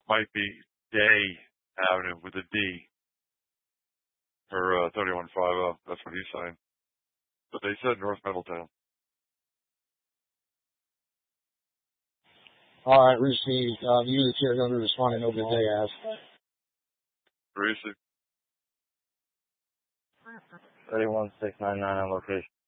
might be Day Avenue with a D for 3150. That's what he's saying. But they said North Middletown. All right, received. You, the chair, going to respond in over the day, as. Received. 31699 on location.